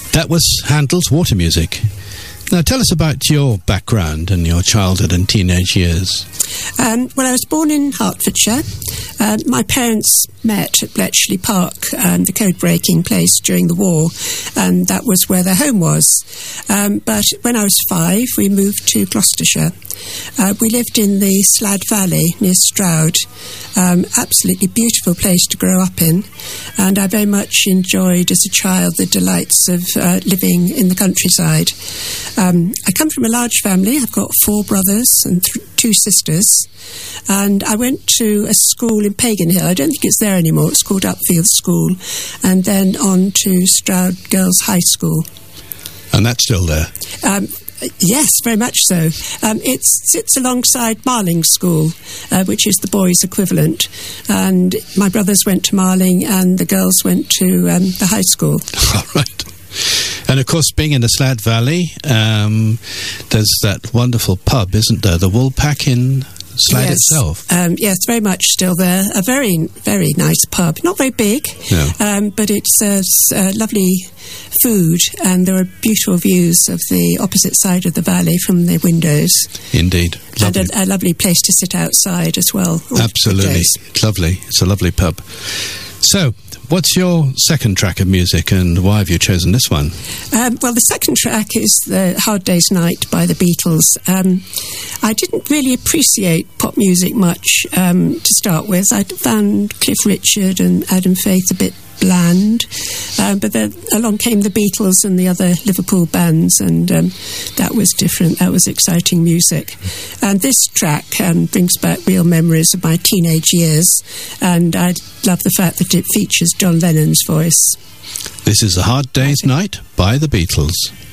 That was Handel's Water Music. Now, tell us about your background and your childhood and teenage years. Well, I was born in Hertfordshire. My parents met at Bletchley Park, the code-breaking place during the war, and that was where their home was. But when I was 5, we moved to Gloucestershire. We lived in the Slad Valley near Stroud. Absolutely beautiful place to grow up in, and I very much enjoyed as a child the delights of living in the countryside. I come from a large family. I've got 4 brothers and 2 sisters, and I went to a school in Pagan Hill. I don't think it's there anymore. It's called Upfield School, and then on to Stroud Girls High School. And that's still there? Yes, very much so. It sits alongside Marling School, which is the boys' equivalent. And my brothers went to Marling and the girls went to the high school. All right. And, of course, being in the Slad Valley, there's that wonderful pub, isn't there? The Woolpack in Slad itself. Yes, very much still there. A very, very nice pub. Not very big, no. But it serves lovely food, and there are beautiful views of the opposite side of the valley from the windows. Indeed. Lovely. And a lovely place to sit outside as well. Absolutely. It's lovely. It's a lovely pub. So, what's your second track of music, and why have you chosen this one? Well, the second track is the Hard Day's Night by the Beatles. I didn't really appreciate pop music much to start with. I found Cliff Richard and Adam Faith a bit bland, but then along came the Beatles and the other Liverpool bands, and that was different. That was exciting music. And this track brings back real memories of my teenage years, and I love the fact that it features John Lennon's voice. This is A Hard Day's Night by the Beatles.